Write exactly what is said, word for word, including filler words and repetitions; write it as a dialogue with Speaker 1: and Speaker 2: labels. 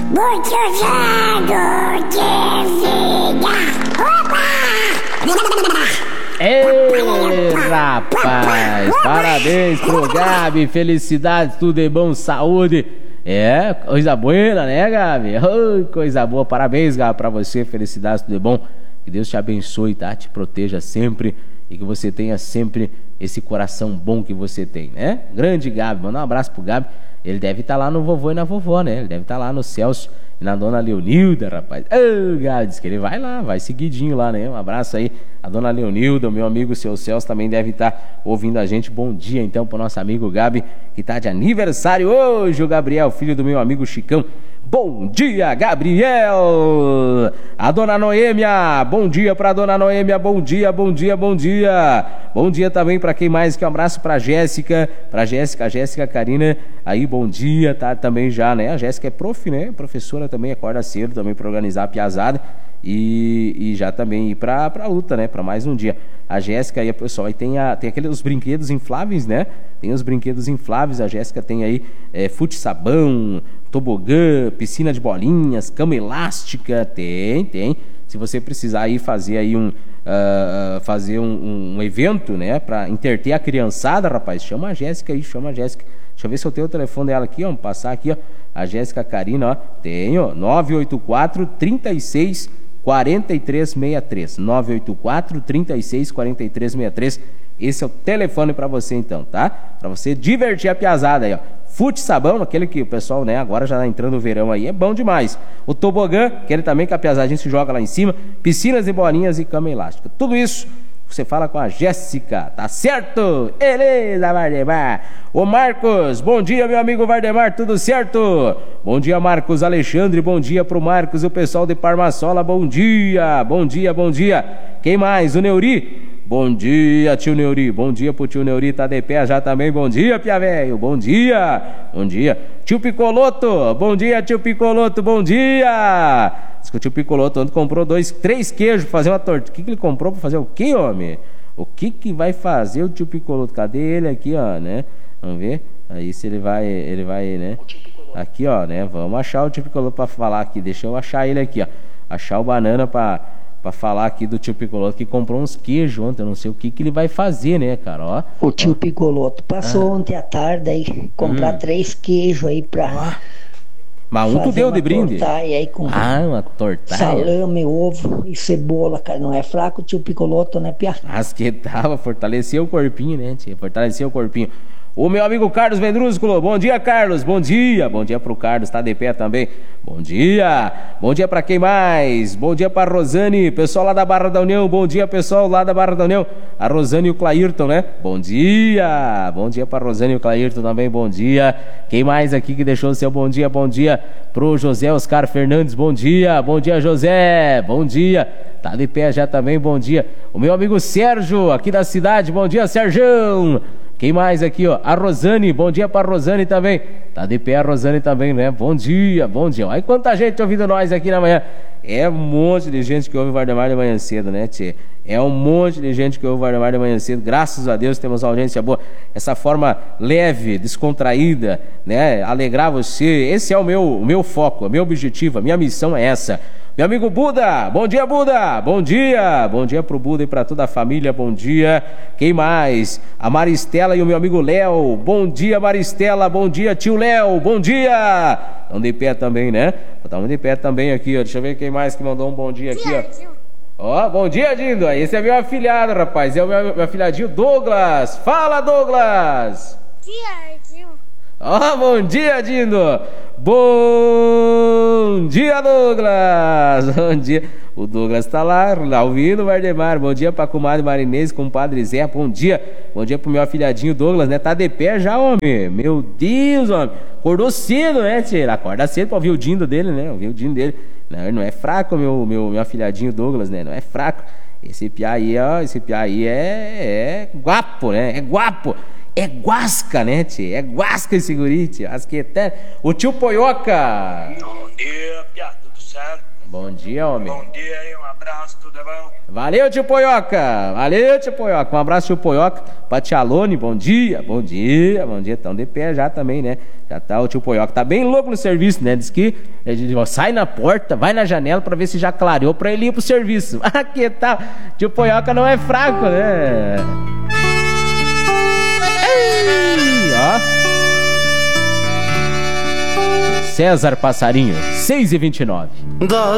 Speaker 1: Muitos anos de vida. Opa!
Speaker 2: Ei, rapaz, parabéns pro Gabi, felicidades, tudo de bom, saúde. É, coisa boa, né, Gabi? Oh, coisa boa, parabéns, Gabi, pra você, felicidades, tudo de bom. Que Deus te abençoe, tá? Te proteja sempre e que você tenha sempre esse coração bom que você tem, né? Grande Gabi, manda um abraço pro Gabi. Ele deve estar lá no vovô e na vovó, né? Ele deve estar lá no Celso e na dona Leonilda, rapaz. Ô, Gabi, diz que ele vai lá, vai seguidinho lá, né? Um abraço aí a dona Leonilda, o meu amigo seu Celso também deve estar ouvindo a gente. Bom dia, então, pro nosso amigo Gabi, que tá de aniversário hoje, o Gabriel, filho do meu amigo Chicão. Bom dia, Gabriel! A dona Noêmia, bom dia pra dona Noêmia, bom dia, bom dia, bom dia. Bom dia também pra quem mais, que um abraço pra Jéssica, pra Jéssica, Jéssica Karina, aí bom dia, tá também já, né? A Jéssica é prof, né? Professora também, acorda cedo também pra organizar a piazada e, e já também ir pra, pra luta, né? Pra mais um dia. A Jéssica aí, pessoal, aí tem, a, tem aqueles os brinquedos infláveis, né? Tem os brinquedos infláveis, a Jéssica tem aí é, fute-sabão, tobogã, piscina de bolinhas, cama elástica, tem, tem. Se você precisar aí fazer aí um, uh, fazer um, um evento, né, para interter a criançada, rapaz, chama a Jéssica aí, chama a Jéssica. Deixa eu ver se eu tenho o telefone dela aqui, ó, vamos passar aqui, ó, a Jéssica Karina, ó, tem, ó, nove oito quatro, três seis, quatro três seis três, nove oito quatro, três seis, quatro três seis três. Esse é o telefone para você então, tá? Para você divertir a piazada aí, ó. Fute sabão, aquele que o pessoal, né, agora já tá entrando o verão aí, é bom demais. O tobogã, aquele também que a piazadinha se joga lá em cima, piscinas e bolinhas e cama elástica. Tudo isso você fala com a Jéssica, tá certo? Beleza, Vardemar. Ô Marcos, bom dia, meu amigo Vardemar, tudo certo? Bom dia, Marcos Alexandre, bom dia pro Marcos e o pessoal de Parmassola, bom dia, bom dia, bom dia. Quem mais? O Neuri? Bom dia, tio Neuri, bom dia pro tio Neuri, tá de pé já também, bom dia, pia velho, bom dia, bom dia. Tio Picoloto, bom dia, tio Picoloto, bom dia. Diz que o tio Picoloto ontem comprou dois, três queijos pra fazer uma torta. O que que ele comprou pra fazer o quê, homem? O que que vai fazer o tio Picoloto? Cadê ele aqui, ó, né? Vamos ver, aí se ele vai, ele vai, né? Aqui, ó, né? Vamos achar o tio Picoloto pra falar aqui, deixa eu achar ele aqui, ó. Achar o banana pra... Pra falar aqui do tio Picoloto que comprou uns queijos ontem, eu não sei o que que ele vai fazer, né, cara? Ó,
Speaker 3: o tio
Speaker 2: ó.
Speaker 3: Picoloto passou ah. ontem à tarde aí, comprar hum. três queijos aí pra... Ah.
Speaker 2: Mas um tu deu de brinde?
Speaker 3: Aí com
Speaker 2: ah, uma tortaia.
Speaker 3: Salame, ovo e cebola, cara. Não é fraco o tio Picoloto, né, Pia?
Speaker 2: Mas que tava, fortaleceu o corpinho, né, tia? Fortaleceu o corpinho. O meu amigo Carlos Vendrúsculo, bom dia, Carlos, bom dia, bom dia pro Carlos, tá de pé também, bom dia, bom dia pra quem mais, bom dia pra Rosane, pessoal lá da Barra da União, bom dia pessoal lá da Barra da União, a Rosane e o Clairton, né, bom dia, bom dia pra Rosane e o Clairton também, bom dia, quem mais aqui que deixou o seu bom dia, bom dia pro José Oscar Fernandes, bom dia, bom dia José, bom dia, tá de pé já também, bom dia, o meu amigo Sérgio, aqui da cidade, bom dia Sérgio. Quem mais aqui, ó? A Rosane, bom dia pra Rosane também. Tá de pé a Rosane também, né? Bom dia, bom dia. Aí quanta gente ouvindo nós aqui na manhã. É um monte de gente que ouve o Vardemar de manhã cedo, né, tchê? É um monte de gente que ouve o Vardemar de manhã cedo. Graças a Deus temos audiência boa. Essa forma leve, descontraída, né? Alegrar você. Esse é o meu, o meu foco, o meu objetivo, a minha missão é essa. Meu amigo Buda, bom dia Buda, bom dia, bom dia pro Buda e pra toda a família, bom dia. Quem mais? A Maristela e o meu amigo Léo, bom dia Maristela, bom dia tio Léo, bom dia. Estão de pé também, né? Estamos de pé também aqui, ó. Deixa eu ver quem mais que mandou um bom dia aqui, ó. Ó, bom dia Dindo, esse é meu afilhado, rapaz, é o meu, meu afilhadinho Douglas. Fala Douglas.
Speaker 1: Dia, tio.
Speaker 2: Ó, bom dia Dindo. Bom dia, Douglas! Bom dia. O Douglas tá lá, lá ouvindo o Vardemar. Bom dia pra comadre Marinês, compadre Zé. Bom dia. Bom dia pro meu afilhadinho Douglas, né? Tá de pé já, homem. Meu Deus, homem. Acordou cedo, né, tio? Acorda cedo pra ouvir o dindo dele, né? Ouvir o dindo dele. Não, ele não é fraco, meu, meu, meu afilhadinho Douglas, né? Não é fraco. Esse piá aí, ó, esse piá aí é, é guapo, né? É guapo. É guasca, né, tio? É guasca esse guri, tio. As que até... O tio Poioca.
Speaker 4: Bom dia, piá, tudo certo?
Speaker 2: Bom dia, homem.
Speaker 4: Bom dia aí, um abraço, tudo bom?
Speaker 2: Valeu, tio Poioca. Valeu, tio Poioca. Um abraço, tio Poioca. Pra tia Alone, bom dia. Bom dia, bom dia. Tão de pé já também, né? Já tá o tio Poioca. Tá bem louco no serviço, né? Diz que ele, ó, sai na porta, vai na janela pra ver se já clareou pra ele ir pro serviço. Ah, que tal? Tio Poioca não é fraco, né? Ei, ó. César Passarinho, seis e vinte e nove.